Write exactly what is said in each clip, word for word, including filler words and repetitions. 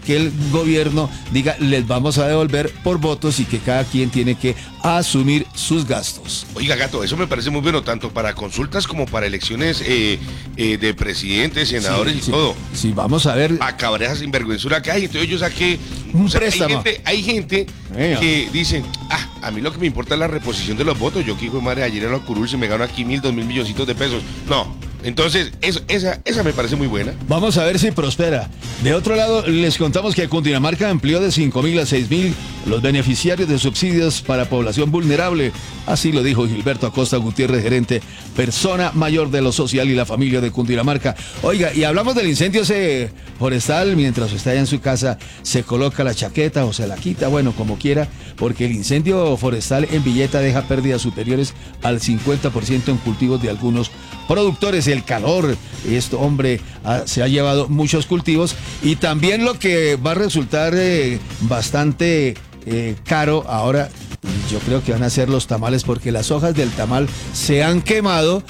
que el gobierno diga, les vamos a devolver por votos y que cada quien tiene que asumir sus gastos. Oiga, Gato, eso me parece muy bueno, tanto para consultas como para elecciones eh, eh, de presidentes, senadores Sí, y sí, todo. sí, vamos a ver. Acabar esa sinvergüenzura que hay. Entonces yo saqué Un o sea, préstamo. Hay gente, hay gente Venga. que dicen, ah, a mí lo que me importa es la reposición de los votos. Yo que hijo de madre, ayer en la curul se me ganó aquí mil, dos mil milloncitos de pesos. No. Entonces, eso, esa, esa me parece muy buena. Vamos a ver si prospera. De otro lado, les contamos que Cundinamarca amplió de cinco mil a seis mil los beneficiarios de subsidios para población vulnerable. Así lo dijo Gilberto Acosta Gutiérrez, gerente, persona mayor de lo social y la familia de Cundinamarca. Oiga, y hablamos del incendio ese forestal. Mientras está allá en su casa, se coloca la chaqueta o se la quita, bueno, como quiera, porque el incendio forestal en Villeta deja pérdidas superiores al cincuenta por ciento en cultivos de algunos productores. El calor, esto, hombre, ha, se ha llevado muchos cultivos, y también lo que va a resultar eh, bastante eh, caro ahora, yo creo que van a ser los tamales, porque las hojas del tamal se han quemado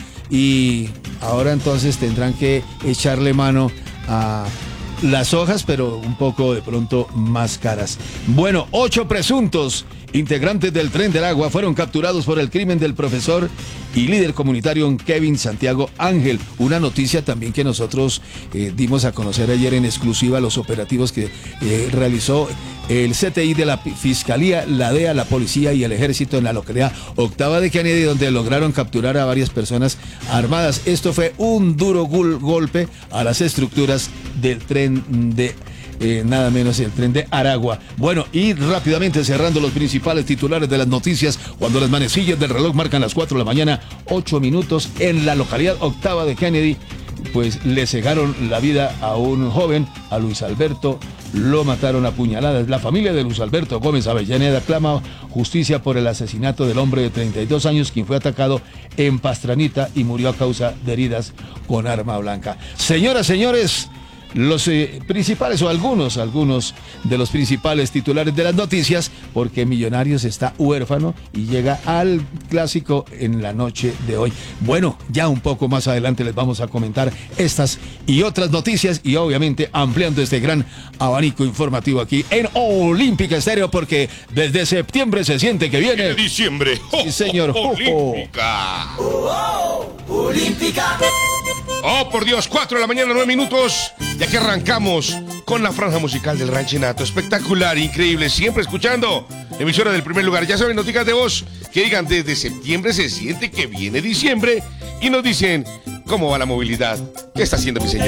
y ahora entonces tendrán que echarle mano a las hojas, pero un poco de pronto más caras. Bueno, ocho presuntos integrantes del Tren del Agua fueron capturados por el crimen del profesor y líder comunitario Kevin Santiago Ángel. Una noticia también que nosotros eh, dimos a conocer ayer en exclusiva, los operativos que eh, realizó el C T I de la Fiscalía, la D E A, la Policía y el Ejército en la localidad Octava de Kennedy, donde lograron capturar a varias personas armadas. Esto fue un duro gol- golpe a las estructuras del tren de Eh, nada menos el tren de Aragua. Bueno, y rápidamente cerrando los principales titulares de las noticias, cuando las manecillas del reloj marcan las cuatro de la mañana, ocho minutos, en la localidad Octava de Kennedy, pues le cegaron la vida a un joven, a Luis Alberto, lo mataron a puñaladas. La familia de Luis Alberto Gómez Avellaneda clama justicia por el asesinato del hombre de treinta y dos años, quien fue atacado en Pastranita y murió a causa de heridas con arma blanca. Señoras, señores, los eh, principales o algunos, algunos de los principales titulares de las noticias, porque Millonarios está huérfano y llega al clásico en la noche de hoy. Bueno, ya un poco más adelante les vamos a comentar estas y otras noticias, y obviamente ampliando este gran abanico informativo aquí en Olímpica Estéreo, porque desde septiembre se siente que viene En diciembre. Sí, señor. Olímpica. Oh, oh, Olímpica. Oh, por Dios, cuatro de la mañana, nueve minutos. Ya que arrancamos con la franja musical del Ranchenato. Espectacular, increíble, siempre escuchando. Emisora del primer lugar. Ya saben, noticas de voz que digan desde septiembre se siente que viene diciembre. Y nos dicen cómo va la movilidad. ¿Qué está haciendo mi señor?